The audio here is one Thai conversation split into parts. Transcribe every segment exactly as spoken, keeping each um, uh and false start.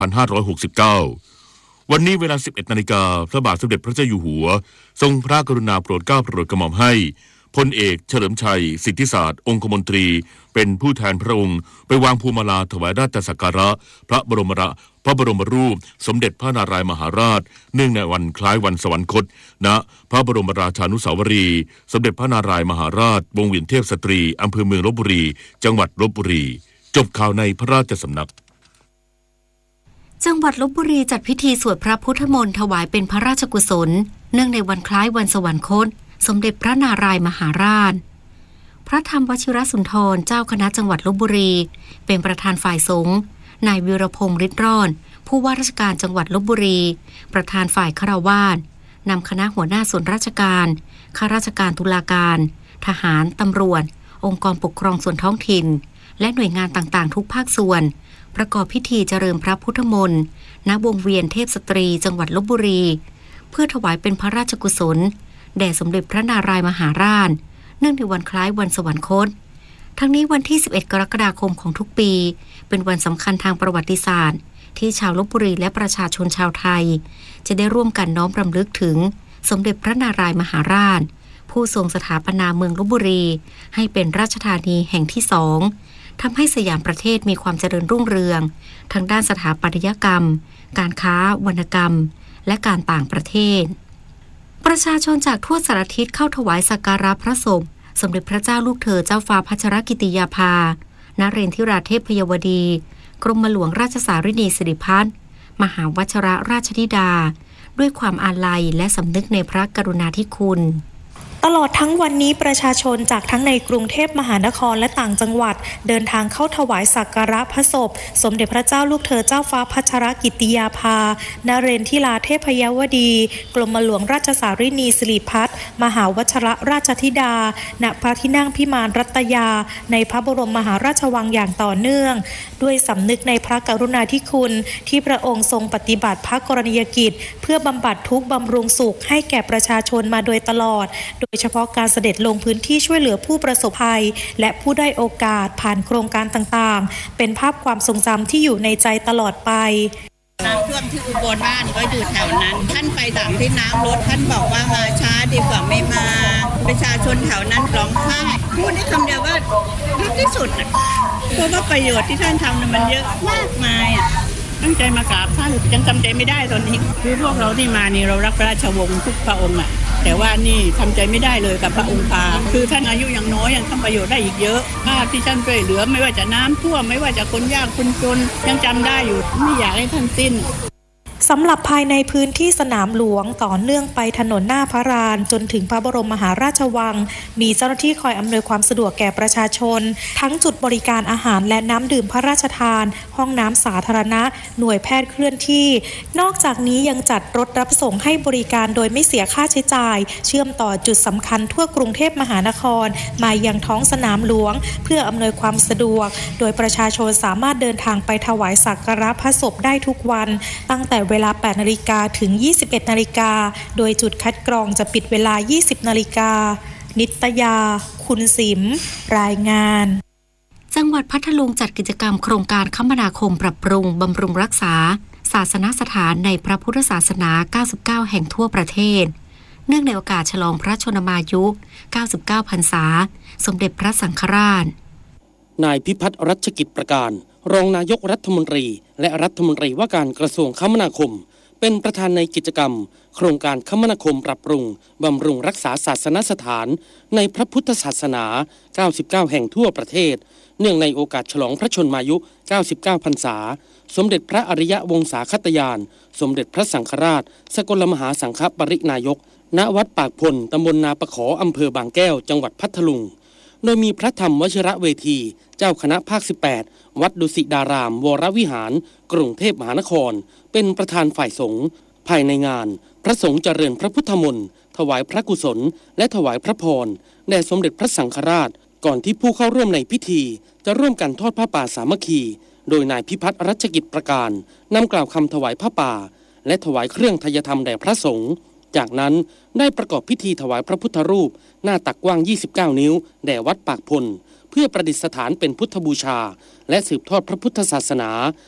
พันห้าร้อยหกสิบเก้า วันนี้เวลา สิบเอ็ดนาฬิกา พระบาทสมเด็จพระเจ้าอยู่หัวทรงพระกรุณาโปรดเกล้าโปรดกระหม่อมให้พลเอกเฉลิมชัยสิทธิศาสตร์องคมนตรีเป็นผู้แทนพระองค์ไปวางพวงมาลาถวายราชสักการะพระบรมราพระบรมรูปสมเด็จพระนารายณ์มหาราชเนื่องในวันคล้ายวันสวรรคตณพระบรมราชานุสาวรีย์สมเด็จพระนารายณ์มหาราชวงเวียนเทพสตรีอำเภอเมืองลพบุรีจังหวัดลพบุรีจบข่าวในพระราชสำนักจังหวัดลพบุรีจัดพิธีสวดพระพุทธมนต์ถวายเป็นพระราชกุศลเนื่องในวันคล้ายวันสวรรคตสมเด็จพระนารายณ์มหาราชพระธรรมวชิรสุนทรเจ้าคณะจังหวัดลพบุรีเป็นประธานฝ่ายสงฆ์นายวีรพงษ์ฤทธิ์ร่อนผู้ว่าราชการจังหวัดลพบุรีประธานฝ่ายฆราวาสนำคณะหัวหน้าส่วนราชการข้าราชการตุลาการทหารตำรวจองค์กรปกครองส่วนท้องถิ่นและหน่วยงานต่างๆทุกภาคส่วนประกอบพิธีเจริญพระพุทธมนต์ณวงเวียนเทพสตรีจังหวัดลพบุรีเพื่อถวายเป็นพระราชกุศลแด่สมเด็จพระนารายณ์มหาราชเนื่องในวันคล้ายวันสวรรคตทั้งนี้วันที่สิบเอ็ดกรกฎาคมของทุกปีเป็นวันสำคัญทางประวัติศาสตร์ที่ชาวลพบุรีและประชาชนชาวไทยจะได้ร่วมกันน้อมรำลึกถึงสมเด็จพระนารายณ์มหาราชผู้ทรงสถาปนาเมืองลพบุรีให้เป็นราชธานีแห่งที่สองทำให้สยามประเทศมีความเจริญรุ่งเรืองทางด้านสถาปัตยกรรมการค้าวรรณกรรมและการต่างประเทศประชาชนจากทั่วสารทิศเข้าถวายสักการะพระศพสมเด็จพระเจ้าลูกเธอเจ้าฟ้าพัชรกิติยาภานเรนทิราเทพพยวดีกรมหลวงราชสารินีสิริพัฒน์มหาวชิรราชธิดาด้วยความอาลัยและสำนึกในพระกรุณาธิคุณตลอดทั้งวันนี้ประชาชนจากทั้งในกรุงเทพมหานครและต่างจังหวัดเดินทางเข้าถวายสักการะพระศพสมเด็จพระเจ้าลูกเธอเจ้าฟ้าพัชรกิติยาภานเรนทิราเทพพยวดีกรมหลวงราชสารินีสิริพัฒน์มหาวชิรราชธิดาณพระที่นั่งพิมานรัตยาในพระบรมมหาราชวังอย่างต่อเนื่องด้วยสำนึกในพระกรุณาธิคุณที่พระองค์ทรงปฏิบัติพระกรณียกิจเพื่อบำบัดทุกข์บำรุงสุขให้แก่ประชาชนมาโดยตลอดโดยเฉพาะการเสด็จลงพื้นที่ช่วยเหลือผู้ประสบภัยและผู้ได้โอกาสผ่านโครงการต่างๆเป็นภาพความทรงจำที่อยู่ในใจตลอดไปน้ำท่วมที่อุบลบ้านก็อยู่แถวนั้นท่านไปตามที่น้ำลดท่านบอกว่ามาช้าดีกว่าไม่มาประชาชนแถวนั้นร้องไห้พูดได้คำเดียวว่าดีที่สุดเพราะว่าประโยชน์ที่ท่านทำมันเยอะมากมายตั้งใจมากราบท่านยังจำใจไม่ได้ตอนนี้คือพวกเราที่มานี่เรารักพระราชวงศ์ทุกพระองค์อ่ะแต่ว่านี่ทำใจไม่ได้เลยกับพระองค์พาคือท่านอายุยังน้อยยังทำประโยชน์ได้อีกเยอะภาพที่ท่านช่วยเหลือไม่ว่าจะน้ำท่วมไม่ว่าจะคนยากคนจนยังจำได้อยู่ไม่อยากให้ท่านสิ้นสำหรับภายในพื้นที่สนามหลวงต่อเนื่องไปถนนหน้าพระลานจนถึงพระบรมมหาราชวังมีเจ้าหน้าที่คอยอำนวยความสะดวกแก่ประชาชนทั้งจุดบริการอาหารและน้ำดื่มพระราชทานห้องน้ำสาธารณะหน่วยแพทย์เคลื่อนที่นอกจากนี้ยังจัดรถรับส่งให้บริการโดยไม่เสียค่าใช้จ่ายเชื่อมต่อจุดสำคัญทั่วกรุงเทพมหานครมายังท้องสนามหลวงเพื่ออำนวยความสะดวกโดยประชาชนสามารถเดินทางไปถวายสักการะพระศพได้ทุกวันตั้งแต่เวลาแปดนาฬิกาถึงยี่สิบเอ็ดนาฬิกาโดยจุดคัดกรองจะปิดเวลายี่สิบนาฬิกานิตยาคุณสิมรายงานจังหวัดพัทลุงจัดกิจกรรมโครงการคมนาคมปรับปรุงบำรุงรักษาศาสนสถานในพระพุทธศาสนาเก้าสิบเก้าแห่งทั่วประเทศเนื่องในโอกาสฉลองพระชนมายุเก้าสิบเก้าพรรษาสมเด็จพระสังฆราชนายพิพัฒน์รัชกิจประการรองนายกรัฐมนตรีและรัฐมนตรีว่าการกระทรวงคมนาคมเป็นประธานในกิจกรรมโครงการคมนาคมปรับปรุงบำรุงรักษาศาสนสถานในพระพุทธศาสนาเก้าสิบเก้าแห่งทั่วประเทศเนื่องในโอกาสฉลองพระชนมายุเก้าสิบเก้าพรรษาสมเด็จพระอริยวงศาคตยานสมเด็จพระสังฆราชสกลมหาสังฆปรินายกณวัดปากพลตำบลนาปะขออำเภอบางแก้วจังหวัดพัทลุงโดยมีพระธรรมวชิระเวทีเจ้าคณะภาคสิบแปดวัดดุสิตารามวรวิหารกรุงเทพมหานครเป็นประธานฝ่ายสงฆ์ภายในงานพระสงฆ์เจริญพระพุทธมนต์ถวายพระกุศลและถวายพระพรแด่สมเด็จพระสังฆราชก่อนที่ผู้เข้าร่วมในพิธีจะร่วมกันทอดผ้าป่าสามัคคีโดยนายพิพัฒน์รัชกิจประการนำกล่าวคำถวายผ้าป่าและถวายเครื่องไทยธรรมแด่พระสงฆ์จากนั้นได้ประกอบพิธีถวายพระพุทธรูปหน้าตักกว้างยี่สิบเก้านิ้วแด่วัดปากพลเพื่อประดิษฐานเป็นพุทธบูชาและสืบทอดพระพุทธศาสนา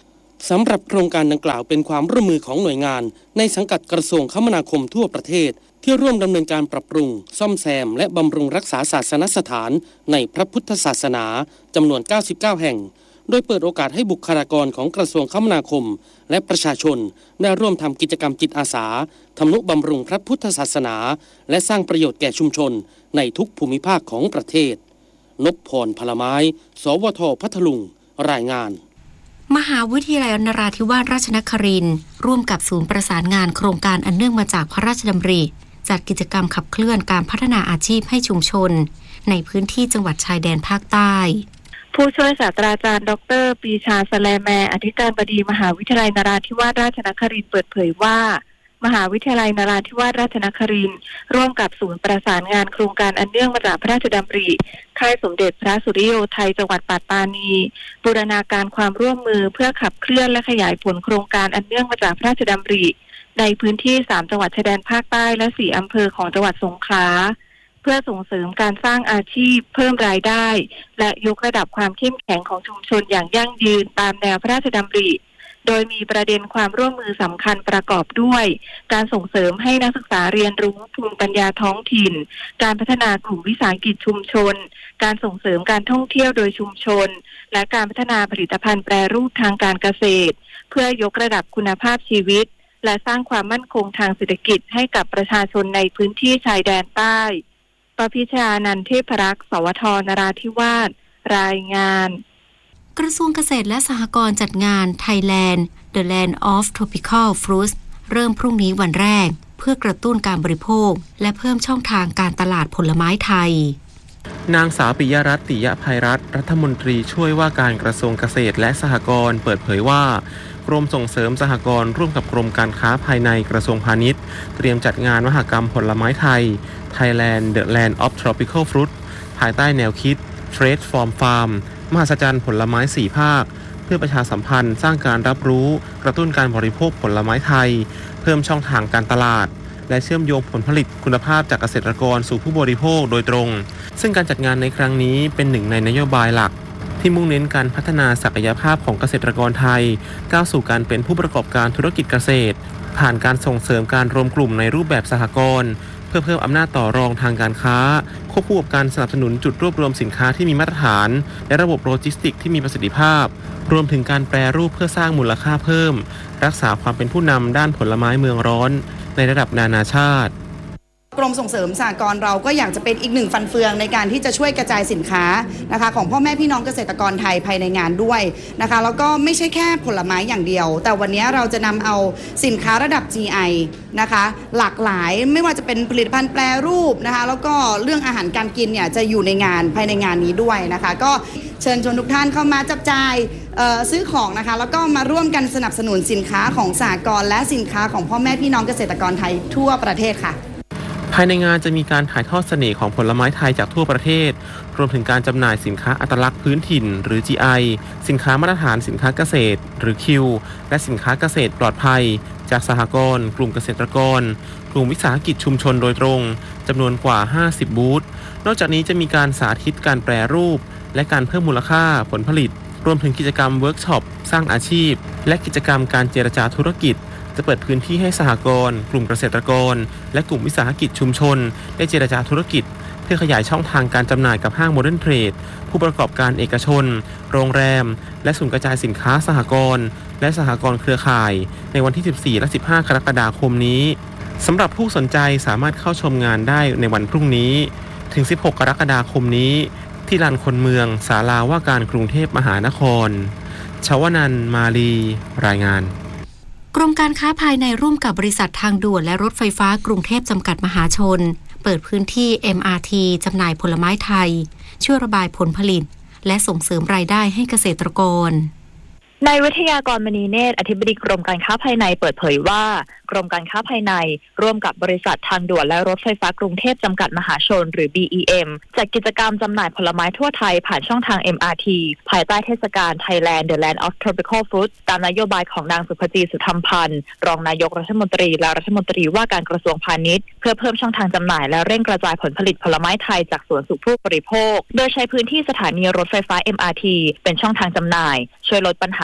สำหรับโครงการดังกล่าวเป็นความร่วมมือของหน่วยงานในสังกัดกระทรวงคมนาคมทั่วประเทศที่ร่วมดำเนินการปรับปรุงซ่อมแซมและบำรุงรักษาศาสนสถานในพระพุทธศาสนาจำนวนเก้าสิบเก้าแห่งโดยเปิดโอกาสให้บุคลากรของกระทรวงคมนาคมและประชาชนได้ร่วมทำกิจกรรมจิตอาสาทำนุบำรุงพระพุทธศาสนาและสร้างประโยชน์แก่ชุมชนในทุกภูมิภาคของประเทศนพพรพลไม้สวทพัทลุงรายงานมหาวิทยาลัยนราธิวาสราชนครินทร์ร่วมกับศูนย์ประสานงานโครงการอันเนื่องมาจากพระราชดำริจัดกิจกรรมขับเคลื่อนการพัฒนาอาชีพให้ชุมชนในพื้นที่จังหวัดชายแดนภาคใต้ผู้ช่วยศาสตราจารย์ดร.ปรีชาสแลแมอธิการบดีมหาวิทยาลัยนราธิวาสราชนครินทร์เปิดเผยว่ามหาวิทยาลัยนราธิวาสราชนครินทร์ร่วมกับศูนย์ประสานงานโครงการอันเนื่องมาจากพระราชดำริค่ายสมเด็จพระสุริโยไทยจังหวัดปัตตานีบูรณาการความร่วมมือเพื่อขับเคลื่อนและขยายผลโครงการอันเนื่องมาจากพระราชดำริในพื้นที่สามจังหวัดชายแดนภาคใต้และสี่อำเภอของจังหวัดสงขลาเพื่อส่งเสริมการสร้างอาชีพเพิ่มรายได้และยกระดับความเข้มแข็งของชุมชนอย่างยั่งยืนตามแนวพระราชดำริโดยมีประเด็นความร่วมมือสำคัญประกอบด้วยการส่งเสริมให้นักศึกษาเรียนรู้ภูมิปัญญาท้องถิ่นการพัฒนากลุ่มวิสาหกิจชุมชนการส่งเสริมการท่องเที่ยวโดยชุมชนและการพัฒนาผลิตภัณฑ์แปรรูปทางการเกษตรเพื่อยกระดับคุณภาพชีวิตและสร้างความมั่นคงทางเศรษฐกิจให้กับประชาชนในพื้นที่ชายแดนใต้ปพิชานันท์เทพรักษ์สวทนราธิวาสรายงานกระทรวงเกษตรและสหกรณ์จัดงาน Thailand The Land of Tropical Fruits เริ่มพรุ่งนี้วันแรกเพื่อกระตุ้นการบริโภคและเพิ่มช่องทางการตลาดผลไม้ไทยนางสาวปิยรัตน์ ติยภัยรัตน์รัฐมนตรีช่วยว่าการกระทรวงเกษตรและสหกรณ์เปิดเผยว่ากรมส่งเสริมสหกรณ์ร่วมกับกรมการค้าภายในกระทรวงพาณิชย์เตรียมจัดงานมหกรรมผลไม้ไทย Thailand The Land of Tropical Fruit ภายใต้แนวคิด Trade from Farm มหัศจรรย์ผลไม้สี่ภาคเพื่อประชาสัมพันธ์สร้างการรับรู้กระตุ้นการบริโภคผลไม้ไทยเพิ่มช่องทางการตลาดและเชื่อมโยงผลผลิตคุณภาพจากเกษตรกรสู่ผู้บริโภคโดยตรงซึ่งการจัดงานในครั้งนี้เป็นหนึ่งในนโยบายหลักที่มุ่งเน้นการพัฒนาศักยภาพของเกษตรกรไทยก้าวสู่การเป็นผู้ประกอบการธุรกิจเกษตรผ่านการส่งเสริมการรวมกลุ่มในรูปแบบสหกรณ์เพื่อเพิ่มอำนาจต่อรองทางการค้าควบคู่กับการสนับสนุนจุดรวบรวมสินค้าที่มีมาตรฐานและระบบโลจิสติกส์ที่มีประสิทธิภาพรวมถึงการแปรรูปเพื่อสร้างมูลค่าเพิ่มรักษาความเป็นผู้นำด้านผลไม้เมืองร้อนในระดับนานาชาติกรมส่งเสริมสหกรณ์เราก็อยากจะเป็นอีกหนึ่งฟันเฟืองในการที่จะช่วยกระจายสินค้านะคะของพ่อแม่พี่น้องเกษตรกรไทยภายในงานด้วยนะคะแล้วก็ไม่ใช่แค่ผลไม้อย่างเดียวแต่วันนี้เราจะนำเอาสินค้าระดับ จี ไอ นะคะหลากหลายไม่ว่าจะเป็นผลิตภัณฑ์แปรรูปนะคะแล้วก็เรื่องอาหารการกินเนี่ยจะอยู่ในงานภายในงานนี้ด้วยนะคะก็เชิญชวนทุกท่านเข้ามาจับจ่ายซื้อของนะคะแล้วก็มาร่วมกันสนับสนุนสินค้าของสหกรณ์และสินค้าของพ่อแม่พี่น้องเกษตรกรไทยทั่วประเทศค่ะภายในงานจะมีการถ่ายทอดเสน่ห์ของผลไม้ไทยจากทั่วประเทศรวมถึงการจำหน่ายสินค้าอัตลักษณ์พื้นถิ่นหรือ จี ไอ สินค้ามาตรฐานสินค้าเกษตรหรือ คิว และสินค้าเกษตรปลอดภัยจากสหกรณ์กลุ่มเกษตรกรกลุ่มวิสาหกิจชุมชนโดยตรงจำนวนกว่าห้าสิบบูธนอกจากนี้จะมีการสาธิตการแปรรูปและการเพิ่มมูลค่าผลผลิตรวมถึงกิจกรรมเวิร์กช็อปสร้างอาชีพและกิจกรรมการเจรจาธุรกิจจะเปิดพื้นที่ให้สหกรณ์กลุ่มเกษตรกรและกลุ่มวิสาหกิจชุมชนได้เจรจาธุรกิจเพื่อขยายช่องทางการจำหน่ายกับห้างโมเดิร์นเทรดผู้ประกอบการเอกชนโรงแรมและศูนย์กระจายสินค้าสหกรณ์และสหกรณ์เครือข่ายในวันที่สิบสี่และสิบห้ากรกฎาคมนี้สำหรับผู้สนใจสามารถเข้าชมงานได้ในวันพรุ่งนี้ถึงสิบหกกรกฎาคมนี้ที่ลานคนเมืองศาลาว่าการกรุงเทพมหานครชวนันท์มาลีรายงานกรมการค้าภายในร่วมกับบริษัททางด่วนและรถไฟฟ้ากรุงเทพจำกัดมหาชนเปิดพื้นที่ เอ็ม อาร์ ที จำหน่ายผลไม้ไทยช่วยระบายผลผลิตและส่งเสริมรายได้ให้เกษตรกรนายวิทยากรมณีเนตรอธิบดีกรมการค้าภายในเปิดเผยว่ากรมการค้าภายในร่วมกับบริษัททางด่วนและรถไฟฟ้ากรุงเทพจำกัดมหาชนหรือ บี อี เอ็ม จัดกิจกรรมจำหน่ายผลไม้ทั่วไทยผ่านช่องทาง เอ็ม อาร์ ที ภายใต้เทศกาล Thailand The Land of Tropical Fruits ตามนโยบายของนางสุภจีสุธรรมพันธ์รองนายกรัฐมนตรีและรัฐมนตรีว่าการกระทรวงพาณิชย์เพื่อเพิ่มช่องทางจำหน่ายและเร่งกระจายผลผลิตผลไม้ไทยจากสวนสู่ผู้บริโภคโดยใช้พื้นที่สถานีรถไฟฟ้า เอ็ม อาร์ ที เป็นช่องทางจำหน่ายช่วยลดปัญหา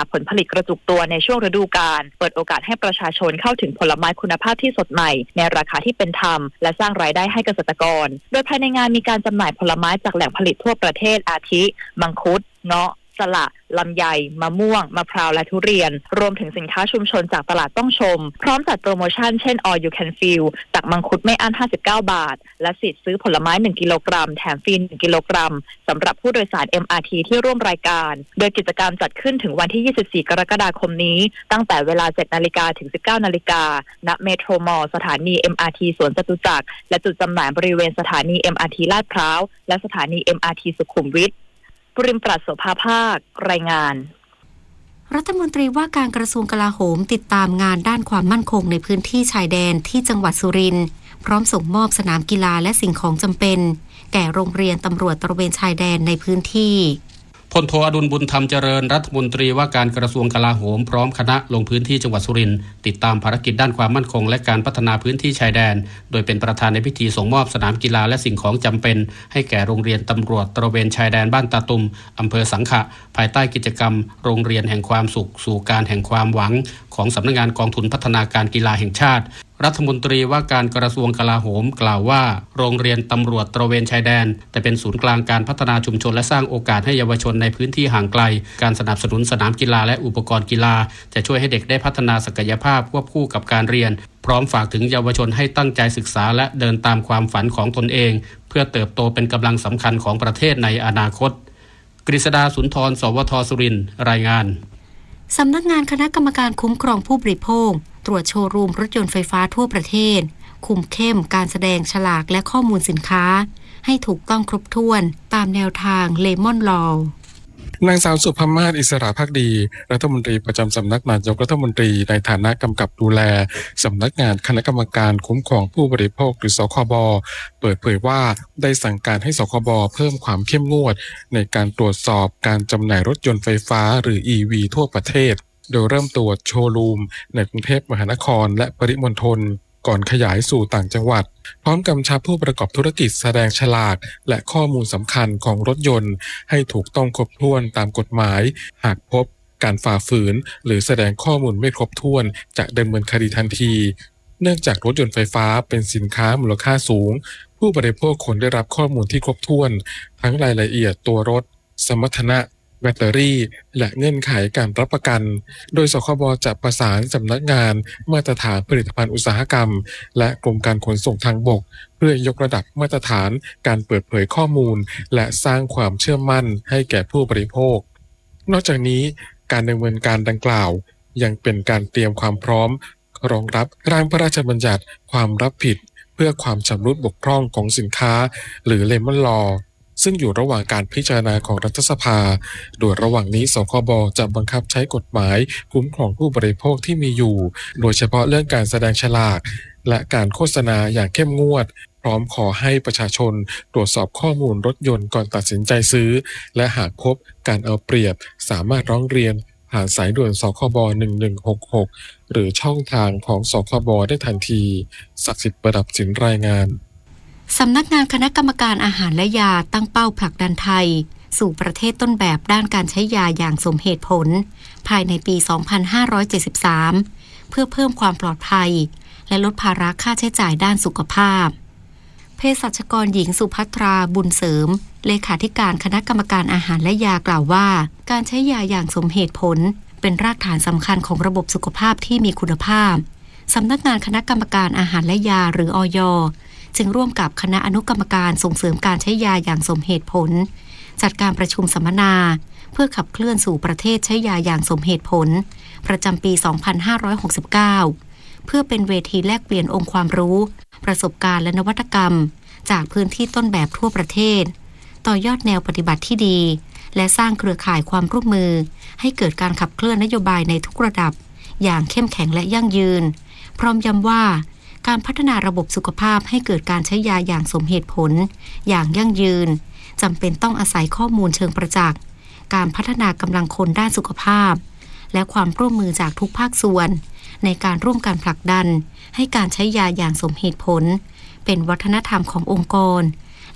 ผลผลิตกระจุกตัวในช่วงฤดูกาลเปิดโอกาสให้ประชาชนเข้าถึงผลไม้คุณภาพที่สดใหม่ในราคาที่เป็นธรรมและสร้างรายได้ให้เกษตรกรโดยภายในงานมีการจำหน่ายผลไม้จากแหล่งผลิตทั่วประเทศอาทิมังคุดเงาะสละลำไยมะม่วงมะพร้าวและทุเรียนรวมถึงสินค้าชุมชนจากตลาดต้องชมพร้อมจัดโปรโมชั่นเช่น All You Can Feel ตักมังคุดไม่อั้นห้าสิบเก้าบาทและสิทธิ์ซื้อผลไม้หนึ่งกิโลกรัมแถมฟรีหนึ่งกิโลกรัมสำหรับผู้โดยสาร เอ็ม อาร์ ที ที่ร่วมรายการโดยกิจกรรมจัดขึ้นถึงวันที่ยี่สิบสี่กรกฎาคมนี้ตั้งแต่เวลา เจ็ดนาฬิกา ถึง สิบเก้านาฬิกาณเมโทรมอลล์สถานี เอ็ม อาร์ ที สวนจตุจักรและจุดจำหน่ายบริเวณสถานี เอ็ม อาร์ ที ลาดพร้าวและสถานี เอ็ม อาร์ ที สุขุมวิทปริมปรัชโสภาภาครายงานรัฐมนตรีว่าการกระทรวงกลาโหมติดตามงานด้านความมั่นคงในพื้นที่ชายแดนที่จังหวัดสุรินทร์พร้อมส่งมอบสนามกีฬาและสิ่งของจำเป็นแก่โรงเรียนตำรวจตระเวนชายแดนในพื้นที่พลโทอดุลบุญธรรมเจริญรัฐมนตรีว่าการกระทรวงกลาโหมพร้อมคณะลงพื้นที่จังหวัดสุรินทร์ติดตามภารกิจด้านความมั่นคงและการพัฒนาพื้นที่ชายแดนโดยเป็นประธานในพิธีส่งมอบสนามกีฬาและสิ่งของจำเป็นให้แก่โรงเรียนตำรวจตระเวนชายแดนบ้านตาตุมอำเภอสังขะภายใต้กิจกรรมโรงเรียนแห่งความสุขสู่การแห่งความหวังของสำนักงานกองทุนพัฒนาการกีฬาแห่งชาติรัฐมนตรีว่าการกระทรวงกลาโหมกล่าวว่าโรงเรียนตำรวจตระเวนชายแดนแต่เป็นศูนย์กลางการพัฒนาชุมชนและสร้างโอกาสให้เยาวชนในพื้นที่ห่างไกลการสนับสนุนสนามกีฬาและอุปกรณ์กีฬาจะช่วยให้เด็กได้พัฒนาศักยภาพควบคู่กับการเรียนพร้อมฝากถึงเยาวชนให้ตั้งใจศึกษาและเดินตามความฝันของตนเองเพื่อเติบโตเป็นกำลังสำคัญของประเทศในอนาคตกฤษดาสุนทรสวทสุรินทร์รายงานสำนักงานคณะกรรมการคุ้มครองผู้บริโภคตรวจโชว์รูมรถยนต์ไฟฟ้าทั่วประเทศคุมเข้มการแสดงฉลากและข้อมูลสินค้าให้ถูกต้องครบถ้วนตามแนวทางเลมอนลอว์นางสาวสุภมาศอิสระภักดีรัฐมนตรีประจำสำนักนายกรัฐมนตรีในฐานะกำกับดูแลสำนักงานคณะกรรมการคุ้มครองผู้บริโภคหรือสคบเปิดเผยว่าได้สั่งการให้สคบเพิ่มความเข้มงวดในการตรวจสอบการจำหน่ายรถยนต์ไฟฟ้าหรือ อี วี ทั่วประเทศโดยเริ่มตรวจโชว์รูมในกรุงเทพมหานครและปริมณฑลก่อนขยายสู่ต่างจังหวัดพร้อมกำชับผู้ประกอบธุรกิจแสดงฉลากและข้อมูลสำคัญของรถยนต์ให้ถูกต้องครบถ้วนตามกฎหมายหากพบการฝ่าฝืนหรือแสดงข้อมูลไม่ครบถ้วนจะดำเนินคดีทันทีเนื่องจากรถยนต์ไฟฟ้าเป็นสินค้ามูลค่าสูงผู้บริโภคควรได้รับข้อมูลที่ครบถ้วนทั้งรายละเอียดตัวรถสมรรถนะแบตเตอรี่และเงื่อนไขการรับประกันโดยสคบจะประสานสำนักงานมาตรฐานผลิตภัณฑ์อุตสาหกรรมและกรมการขนส่งทางบกเพื่อยกระดับมาตรฐานการเปิดเผยข้อมูลและสร้างความเชื่อมั่นให้แก่ผู้บริโภคนอกจากนี้การดำเนินการดังกล่าวยังเป็นการเตรียมความพร้อมรองรับร่างพระราชบัญญัติความรับผิดเพื่อความชำรุดบกพร่องของสินค้าหรือเลมอนลอว์ซึ่งอยู่ระหว่างการพิจารณาของรัฐสภาโดยระหว่างนี้สคบจะบังคับใช้กฎหมายคุ้มครองผู้บริโภคที่มีอยู่โดยเฉพาะเรื่องการแสดงฉลากและการโฆษณาอย่างเข้มงวดพร้อมขอให้ประชาชนตรวจสอบข้อมูลรถยนต์ก่อนตัดสินใจซื้อและหากพบการเอาเปรียบสามารถร้องเรียนผ่านสายด่วนสคบหนึ่งหนึ่งหกหกหรือช่องทางของสคบได้ทันทีศักดิ์สิทธิ์ประดับสินรายงานสำนักงานคณะกรรมการอาหารและยาตั้งเป้าผลักดันไทยสู่ประเทศต้นแบบด้านการใช้ยาอย่างสมเหตุผลภายในปี สองพันห้าร้อยเจ็ดสิบสาม เพื่อเพิ่มความปลอดภัยและลดภาระค่าใช้จ่ายด้านสุขภาพเภสัชกรหญิงสุภัทราบุญเสริมเลขาธิการคณะกรรมการอาหารและยากล่าวว่าการใช้ยาอย่างสมเหตุผลเป็นรากฐานสำคัญของระบบสุขภาพที่มีคุณภาพสำนักงานคณะกรรมการอาหารและยาหรืออย.จึงร่วมกับคณะอนุกรรมการส่งเสริมการใช้ยาอย่างสมเหตุผลจัดการประชุมสัมมนาเพื่อขับเคลื่อนสู่ประเทศใช้ยาอย่างสมเหตุผลประจำปี สองพันห้าร้อยหกสิบเก้า เพื่อเป็นเวทีแลกเปลี่ยนองค์ความรู้ประสบการณ์และนวัตกรรมจากพื้นที่ต้นแบบทั่วประเทศต่อยอดแนวปฏิบัติที่ดีและสร้างเครือข่ายความร่วมมือให้เกิดการขับเคลื่อนนโยบายในทุกระดับอย่างเข้มแข็งและยั่งยืนพร้อมย้ำว่าการพัฒนาระบบสุขภาพให้เกิดการใช้ยาอย่างสมเหตุผลอย่างยั่งยืนจำเป็นต้องอาศัยข้อมูลเชิงประจักษ์การพัฒนากำลังคนด้านสุขภาพและความร่วมมือจากทุกภาคส่วนในการร่วมกันผลักดันให้การใช้ยาอย่างสมเหตุผลเป็นวัฒนธรรมขององค์กร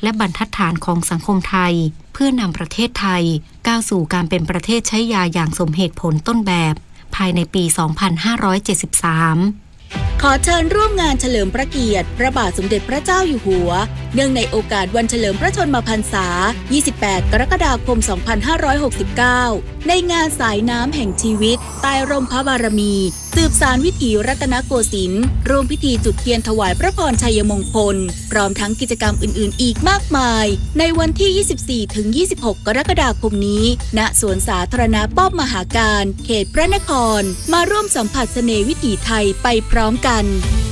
และบรรทัดฐานของสังคมไทยเพื่อนำประเทศไทยก้าวสู่การเป็นประเทศใช้ยาอย่างสมเหตุผลต้นแบบภายในปี สองพันห้าร้อยเจ็ดสิบสามขอเชิญร่วมงานเฉลิมพระเกียรติพระบาทสมเด็จพระเจ้าอยู่หัวเนื่องในโอกาสวันเฉลิมพระชนมพรรษา ยี่สิบแปด กรกฎาคม สองพันห้าร้อยหกสิบเก้า ในงานสายน้ำแห่งชีวิตใต้ร่มพระบารมีสืบสานวิถีรัตนโกสินทร์ร่วมพิธีจุดเทียนถวายพระพรชัยมงคลพร้อมทั้งกิจกรรมอื่นๆอีกมากมายในวันที่ ยี่สิบสี่ถึงยี่สิบหก กรกฎาคมนี้ณสวนสาธารณะป้อมมหาการเขตพระนครมาร่วมสัมผัสเสน่ห์วิถีไทยไปพร้อมกัน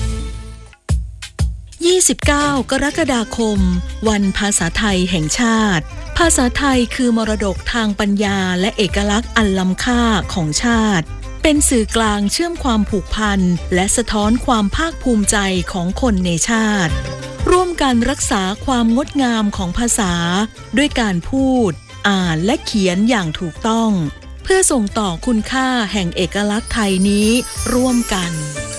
ยี่สิบเก้า กรกฎาคมวันภาษาไทยแห่งชาติภาษาไทยคือมรดกทางปัญญาและเอกลักษณ์อันล้ำค่าของชาติเป็นสื่อกลางเชื่อมความผูกพันและสะท้อนความภาคภูมิใจของคนในชาติร่วมกันรักษาความงดงามของภาษาด้วยการพูดอ่านและเขียนอย่างถูกต้องเพื่อส่งต่อคุณค่าแห่งเอกลักษณ์ไทยนี้ร่วมกัน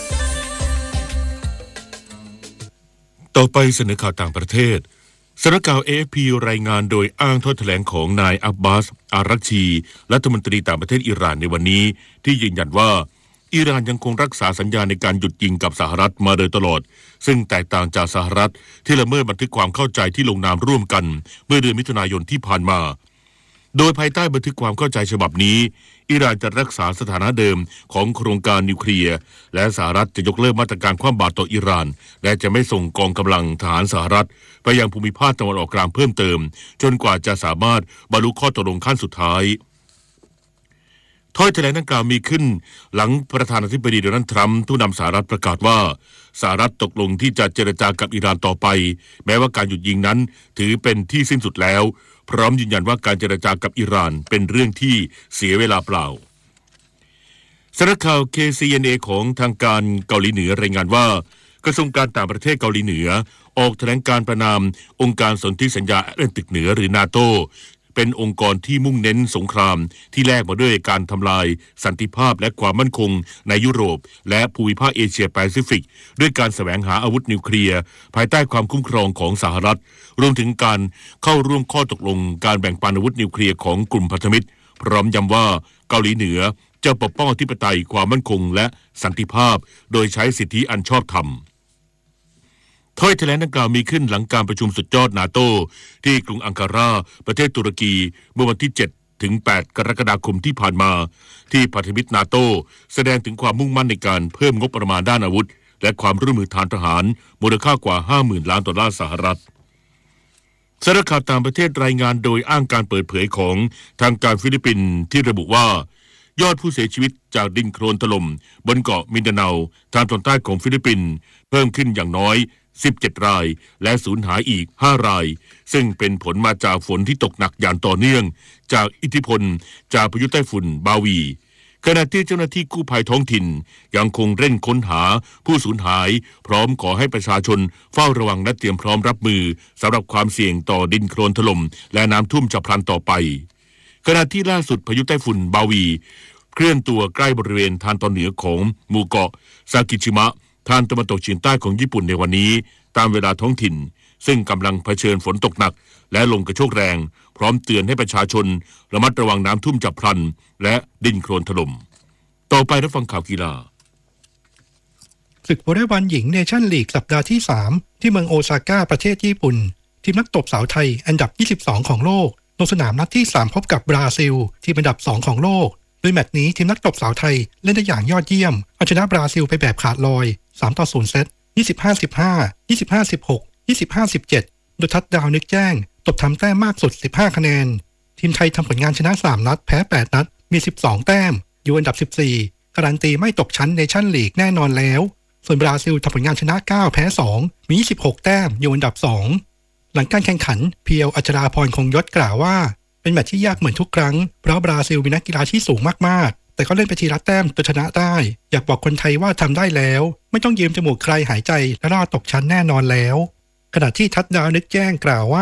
ต่อไปเสนอข่าวต่างประเทศสำนักข่าว เอ เอฟ พี รายงานโดยอ้างถ้อยแถลงของนายอับบาส อารักชีรัฐมนตรีต่างประเทศอิหร่านในวันนี้ที่ยืนยันว่าอิหร่านยังคงรักษาสัญญาในการหยุดยิงกับสหรัฐมาโดยตลอดซึ่งแตกต่างจากสหรัฐที่ละเมิดบันทึกความเข้าใจที่ลงนามร่วมกันเมื่อเดือนมิถุนายนที่ผ่านมาโดยภายใต้บันทึกความเข้าใจฉบับนี้อิหร่านจะรักษาสถานะเดิมของโครงการนิวเคลียร์และสหรัฐจะยกเลิกมาตรการคว่ำบาตรต่ออิหร่านและจะไม่ส่งกองกำลังทหารสหรัฐไปยังภูมิภาคตะวันออกกลางเพิ่มเติมจนกว่าจะสามารถบรรลุข้อตกลงขั้นสุดท้ายถ้อยแถลงดังกล่าวมีขึ้นหลังประธานาธิบดีโดนัลด์ทรัมป์ผู้นำสหรัฐประกาศว่าสหรัฐตกลงที่จะเจรจากับอิหร่านต่อไปแม้ว่าการหยุดยิงนั้นถือเป็นที่สิ้นสุดแล้วพร้อมยืนยันว่าการเจรจากับอิหร่านเป็นเรื่องที่เสียเวลาเปล่าสำนักข่าว เค ซี เอ็น เอ ของทางการเกาหลีเหนือรายงานว่ากระทรวงการต่างประเทศเกาหลีเหนือออกแถลงการประณามองค์การสนธิสัญญาแอตแลนติกเหนือหรือนาโตเป็นองค์กรที่มุ่งเน้นสงครามที่แลกมาด้วยการทำลายสันติภาพและความมั่นคงในยุโรปและภูมิภาคเอเชียแปซิฟิกด้วยการแสวงหาอาวุธนิวเคลียร์ภายใต้ความคุ้มครองของสหรัฐรวมถึงการเข้าร่วมข้อตกลงการแบ่งปันอาวุธนิวเคลียร์ของกลุ่มพันธมิตรพร้อมย้ำว่าเกาหลีเหนือจะปกป้องอธิปไตยความมั่นคงและสันติภาพโดยใช้สิทธิอันชอบธรรมถ้อยแถลงดังกล่าวมีขึ้นหลังการประชุมสุดยอดนาโตที่กรุงอังการาประเทศตุรกีเมื่อวันที่เจ็ดถึงแปดกรกฎาคมที่ผ่านมาที่พันธมิตรนาโตแสดงถึงความมุ่งมั่นในการเพิ่มงบประมาณด้านอาวุธและความร่วมมือทางทหารมูลค่ากว่า ห้าหมื่น ล้านดอลลาร์สหรัฐสำนักข่าวต่างประเทศรายงานโดยอ้างการเปิดเผยของทางการฟิลิปปินส์ที่ระบุว่ายอดผู้เสียชีวิตจากดินโคลนถล่มบนเกาะมินดาเนาทางตอนใต้ของฟิลิปปินส์เพิ่มขึ้นอย่างน้อยสิบเจ็ดรายและสูญหายอีกห้ารายซึ่งเป็นผลมาจากฝนที่ตกหนักอย่างต่อเนื่องจากอิทธิพลจากพายุไต้ฝุ่นบาวีขณะที่เจ้าหน้าที่กู้ภัยท้องถิ่นยังคงเร่งค้นหาผู้สูญหายพร้อมขอให้ประชาชนเฝ้าระวังและเตรียมพร้อมรับมือสำหรับความเสี่ยงต่อดินโคลนถล่มและน้ำท่วมฉับพลันต่อไปขณะที่ล่าสุดพายุไต้ฝุ่นบาวีเคลื่อนตัวใกล้บริเวณทางตอนเหนือของหมู่เกาะซากิชิมะทางตะวันตกเฉียงใต้ของญี่ปุ่นในวันนี้ตามเวลาท้องถิ่นซึ่งกำลังเผชิญฝนตกหนักและลมกระโชกแรงพร้อมเตือนให้ประชาชนระมัดระวังน้ำท่วมฉับพลันและดินโคลนถล่มต่อไปรับฟังข่าวกีฬาศึกวอลเลย์บอลหญิงเนชั่นลีกสัปดาห์ที่สามที่เมืองโอซาก้าประเทศญี่ปุ่นทีมนักตบสาวไทยอันดับยี่สิบสองของโลกลงสนามนัดที่สามพบกับบราซิลที่อันดับสองของโลกโดยแมตช์นี้ทีมนักตบสาวไทยเล่นได้อย่างยอดเยี่ยมเอาชนะบราซิลไปแบบขาดลอยสามต่อศูนย์เซตยี่สิบห้า สิบห้า ยี่สิบห้า สิบหก ยี่สิบห้า สิบเจ็ดโดยทัดดาวนึกแจ้งตบทำแต้มมากสุดสิบห้าคะแนนทีมไทยทำผลงานชนะสามนัดแพ้แปดนัดมีสิบสองแต้มอยู่อันดับสิบสี่การันตีไม่ตกชั้นเนชั่นลีกแน่นอนแล้วส่วนบราซิลทำผลงานชนะเก้าแพ้สองมียี่สิบหกแต้มอยู่อันดับสองหลังการแข่งขันเพียวอัชราพรคงยศกล่าวว่าเป็นแมตช์ที่ยากเหมือนทุกครั้งเพราะบราซิลมีนักกีฬาที่สูงมากๆแต่ก็เล่นไปทีละแต้มจนชนะได้อยากบอกคนไทยว่าทำได้แล้วไม่ต้องยืมจมูกใครหายใจและรอดตกชั้นแน่นอนแล้วขณะที่ทัดดาวนึกแจ้งกล่าวว่า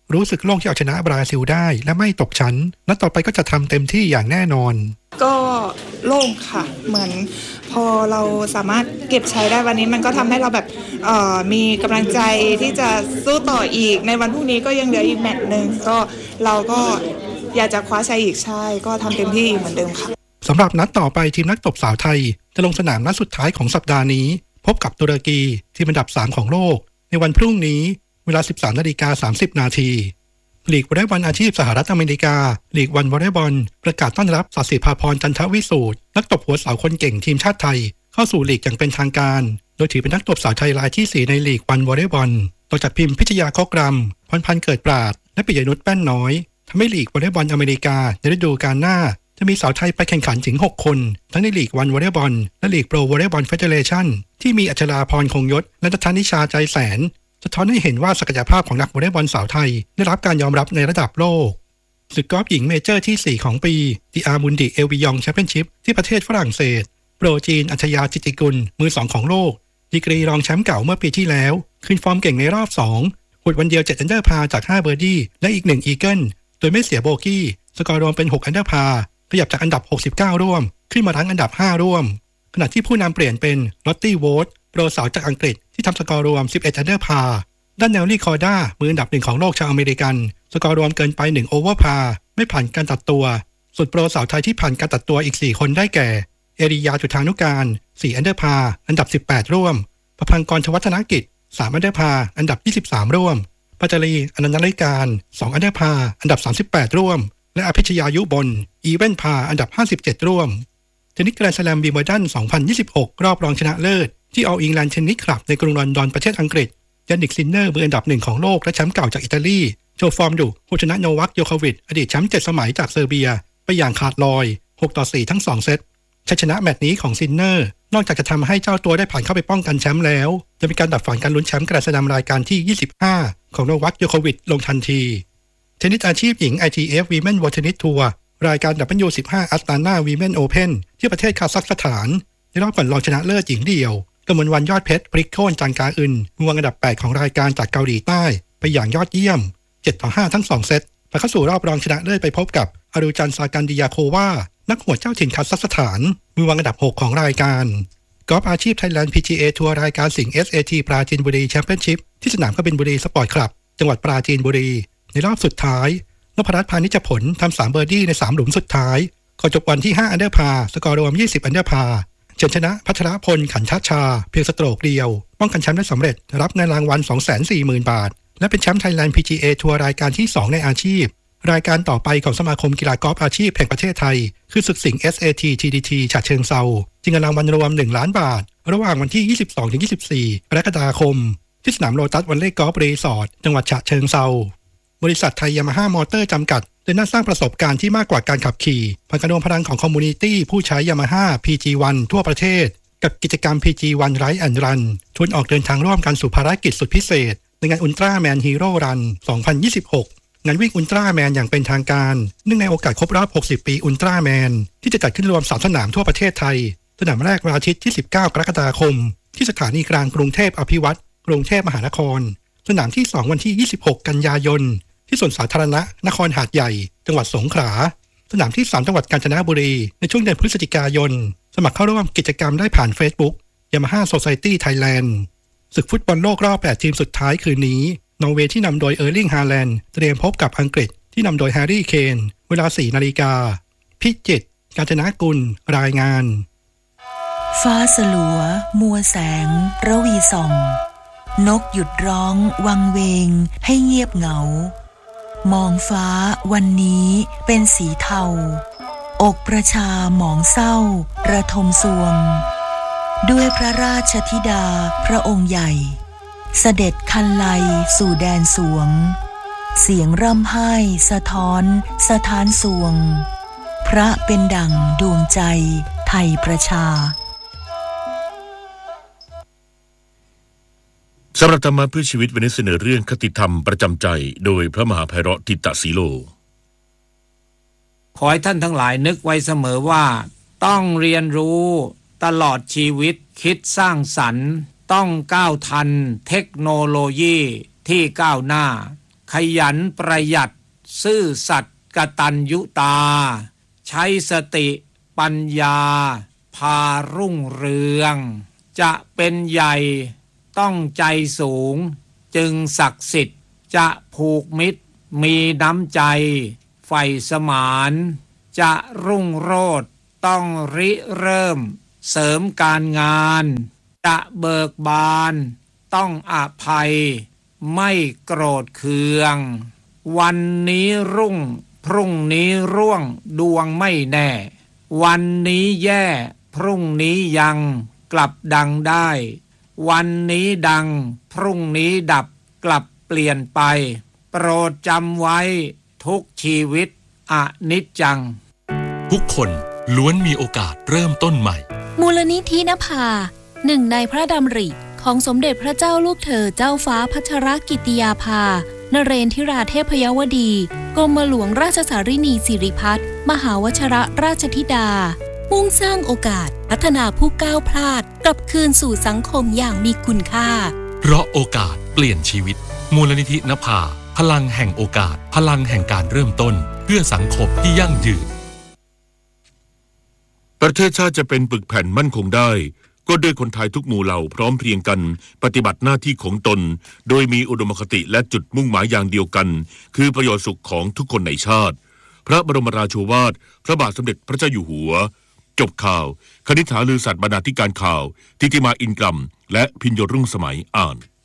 รู้สึกโล่งที่เอาชนะบราซิลได้และไม่ตกชั้นนัดต่อไปก็จะทำเต็มที่อย่างแน่นอนก็โล่งค่ะเหมือนพอเราสามารถเก็บใช้ได้วันนี้มันก็ทำให้เราแบบเอ่อมีกำลังใจที่จะสู้ต่ออีกในวันพรุ่งนี้ก็ยังเหลืออีกแมตช์นึงก็เราก็อยากจะคว้าชัยอีกใช่ก็ทำเต็มที่เหมือนเดิมค่ะสำหรับนัดต่อไปทีมนักตบสาวไทยจะลงสนามนัดสุดท้ายของสัปดาห์นี้พบกับตุรกีทีมอันดับสามของโลกในวันพรุ่งนี้เวลา สิบสามนาฬิกาสามสิบนาทีลีกวอลเลย์บอลอาชีพสหรัฐอเมริกาลีกวันวอลเลย์บอลประกาศต้อนรับศศิภาพรจันทวิสูตรนักตบหัวเสาคนเก่งทีมชาติไทยเข้าสู่ลีกอย่างเป็นทางการโดยถือเป็นนักตบสาวไทยรายที่สี่ในลีกวันวอลเลย์บอลต่อจากพิมพ์พิชยาคกรำพรพันธ์เกิดปราดและปิยนุชแป้นน้อยทำให้ลีกวอลเลย์บอลอเมริกาในฤดูกาลหน้าจะมีสาวไทยไปแข่งขันถึงหกคนทั้งในลีกวันวอลเลย์บอลและลีกโปรวอลเลย์บอลเฟเดเรชั่นที่มีอัชราพรคงยศและนัทธนิชาใจแสนสะท้อนให้เห็นว่าศักยภาพของนักวอลเลย์บอลสาวไทยได้รับการยอมรับในระดับโลกศึกกอล์ฟหญิงเมเจอร์ที่สี่ของปีดีอาร์มุนดิเอลวิยองแชมเปี้ยนชิพที่ประเทศฝรั่งเศสโปรจีนอัชยาจิติกุลมือสองของโลกดีกรีรองแชมป์เก่าเมื่อปีที่แล้วขึ้นฟอร์มเก่งในรอบสองหุดวันเดียวเจ็ดอันเดอร์พาจากห้าเบอร์ดี้และอีกหนึ่งอีเกิลโดยไม่เสียโบกี้สกอร์รวมเป็นหกอันเดอร์พาขยับจากอันดับหกสิบเก้าร่วมขึ้นมารั้งอันดับห้าร่วมขณะที่ผู้นำเปลี่ยนเป็นลอตตี้โวตโปรสาวจากอังกฤษที่ทำสกอร์รวมสิบเอ็ดอันเดอร์พาด้านเนลลี่คอร์ด้ามืออันดับหนึ่งของโลกชาวอเมริกันสกอร์รวมเกินไปหนึ่งโอเวอร์พาไม่ผ่านการตัดตัวส่วนโปรสาวไทยที่ผ่านการตัดตัวอีกสี่คนได้แก่เอริยาจุฑานุการสี่อันเดอร์พาอันดับสิบแปดร่วมประพังกรชวัฒนกิจสามอันเดอร์พาอันดับยี่สิบสามร่วมปัจจรีอนันตริการสองอันเดอร์พาอันดับสามสิบแปดร่วมและอภิชยายุบลอีเวนพาอันดับห้าสิบเจ็ดร่วมเทนนิสแกรนด์สแลมวิมเบิลดันสองพันยี่สิบหกรอบรองชนะเลิศที่ออลอิงแลนด์เทนนิสคลับในกรุงลอนดอนประเทศอังกฤษยานิกซินเนอร์มืออันดับหนึ่งของโลกและแชมป์เก่าจากอิตาลีโชว์ฟอร์มดุผู้ชนะโนวัคโยโควิชอดีตแชมป์เจ็ดสมัยจากเซอร์เบียไปอย่างขาดลอยหกต่อสี่ทั้งสองเซตชัยชนะแมตช์นี้ของซินเนอร์นอกจากจะทำให้เจ้าตัวได้ผ่านเข้าไปป้องกันแชมป์แล้วจะมีการดับฝันการลุ้นแชมป์แกรนด์สแลมรายการที่ยี่สิบห้าของโนวัคโยโควิชลงทันทีเทนนิสอาชีพหญิง ไอ ที เอฟ Women World Tennis Tour รายการ ดับเบิลยู สิบห้า Astana Women Open ที่ประเทศคาซัคสถานในรอบก่อนรองชนะเลิศหญิงเดี่ยวกมลวรรณยอดเพชรพลิกโค่นจังกาอึนมือวางอันดับแปดของรายการจากเกาหลีใต้ไปอย่างยอดเยี่ยมเจ็ดต่อห้าทั้งสองเซตไปเข้าสู่รอบรองชนะเลิศไปพบกับอรูจันซากันดิยาโควานักหัวเจ้าถิ่นคาซัคสถานมือวางอันดับหกของรายการกอล์ฟอาชีพไทยแลนด์ พี จี เอ ทัวร์รายการสิงห์ เอส เอ ที ปราจีนบุรีแชมเปี้ยนชิพที่สนามกบินบุรีสปอร์ตคลับจังหวัดปราจีนบุรีในรอบสุดท้ายนพรัตน์พานิชผลทำสามเบอร์ดี้ในสามหลุมสุดท้ายก่อนจบวันที่ห้าอันเดอร์พาสกอร์รวมยี่สิบอันเดอร์พาเฉินชนะพัชรพลขันทชาเพียงสโตรกเดียวป้องกันแชมป์ได้สำเร็จรับเงินรางวัล สองแสนสี่หมื่น บาทและเป็นแชมป์ไทยแลนด์ พี จี เอ ทัวร์รายการที่สองในอาชีพรายการต่อไปของสมาคมกีฬากอล์ฟอาชีพแห่งประเทศไทยคือศึกสิงห์ เอส เอ ที ที ดี ที ฉะเชิงเทราชิงเงินรางวัลรวมหนึ่งล้านบาทระหว่างวันที่ ยี่สิบสองถึงยี่สิบสี่ กรกฎาคมที่สนามโลตัสวันเล่กอล์ฟรีสอร์ทจังหวัดฉะเชิงเทราบริษัทไทยยามาฮ่ามอเตอร์จำกัดเดินหน้าสร้างประสบการณ์ที่มากกว่าการขับขี่ผ่านการรวมพลังของคอมมูนิตี้ผู้ใช้ยามาฮ่า พี จี วัน ทั่วประเทศกับกิจกรรม พี จี วัน Ride and Run ชวนออกเดินทางร่วมกันสู่ภารกิจสุดพิเศษในงานอุลตร้าแมนฮีโร่รันสองพันยี่สิบหกงานวิ่งอุลตร้าแมนอย่างเป็นทางการเนื่องในโอกาสครบรอบหกสิบปีอุลตร้าแมนที่จะจัดขึ้นรวมสามสนามทั่วประเทศไทยสนามแรกวันอาทิตย์ที่สิบเก้ากรกฎาคมที่สถานีกลางกรุงเทพอภิวัตรกรุงเทพมหานครสนามที่สองวันที่ยี่สิบหกกันยายนที่สวนสาธารณะนครหาดใหญ่จังหวัดสงขลาสนามที่สามจังหวัดกาญจนบุรีในช่วงเดือนพฤศจิกายนสมัครเข้าร่วมกิจกรรมได้ผ่าน Facebook Yamaha Society Thailand ศึกฟุตบอลโลกรอบแปดทีมสุดท้ายคืนนี้นอร์เวย์ที่นำโดยเออร์ลิงฮาแลนด์เตรียมพบกับอังกฤษที่นำโดยแฮร์รี่เคนเวลาสี่นาฬิกาพิจิตรกาญจนกุลรายงานฟ้าสลัวมัวแสงระวีส่องนกหยุดร้องวังเวงให้เงียบเหงามองฟ้าวันนี้เป็นสีเทาอกประชาหมองเศร้าระทมสวงด้วยพระราชธิดาพระองค์ใหญ่เสด็จคันไลสู่แดนสวงเสียงร่ำไห้สะท้อนสถานสวงพระเป็นดั่งดวงใจไทยประชาสำหรับธรรมะเพื่อชีวิตวันนี้เสนอเรื่องคติธรรมประจำใจโดยพระมหาไพเราะทิตสีโลขอให้ท่านทั้งหลายนึกไว้เสมอว่าต้องเรียนรู้ตลอดชีวิตคิดสร้างสรรค์ต้องก้าวทันเทคโนโลยีที่ก้าวหน้าขยันประหยัดซื่อสัตย์กตัญญูตาใช้สติปัญญาพารุ่งเรืองจะเป็นใหญ่ต้องใจสูงจึงศักดิ์สิทธิ์จะผูกมิตรมีน้ำใจใฝ่สมานจะรุ่งโรจน์ต้องริเริ่มเสริมการงานจะเบิกบานต้องอภัยไม่โกรธเคืองวันนี้รุ่งพรุ่งนี้ร่วงดวงไม่แน่วันนี้แย่พรุ่งนี้ยังกลับดังได้วันนี้ดังพรุ่งนี้ดับกลับเปลี่ยนไปโปรดจำไว้ทุกชีวิตอนิจจังทุกคนล้วนมีโอกาสเริ่มต้นใหม่มูลนิธินภาหนึ่งในพระดำริของสมเด็จพระเจ้าลูกเธอเจ้าฟ้าพัชรกิติยาภานเรนทิราเทพยวดีกรมหลวงราชสารินีสิริพัฒน์มหาวชิรราชธิดามุ่งสร้างโอกาสพัฒนาผู้ก้าวพลาดกลับคืนสู่สังคมอย่างมีคุณค่าเพราะโอกาสเปลี่ยนชีวิตมูลนิธินภาพลังแห่งโอกาสพลังแห่งการเริ่มต้นเพื่อสังคมที่ยั่งยืนประเทศชาติจะเป็นปึกแผ่นมั่นคงได้ก็ด้วยคนไทยทุกหมู่เหล่าพร้อมเพรียงกันปฏิบัติหน้าที่ของตนโดยมีอุดมคติและจุดมุ่งหมายอย่างเดียวกันคือประโยชน์สุขของทุกคนในชาติพระบรมราโชวาทพระบาทสมเด็จพระเจ้าอยู่หัวจบข่าวคณิษฐาลือสัตย์บรรณาธิการข่าวทิติมาอินกรัมและพิญโยรุ่งสมัยอ่าน